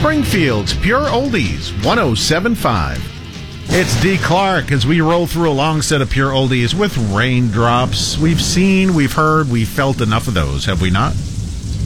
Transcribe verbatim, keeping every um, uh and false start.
Springfield's Pure Oldies, one oh seven point five. It's D. Clark as we roll through a long set of Pure Oldies with Raindrops. We've seen, we've heard, we've felt enough of those, have we not?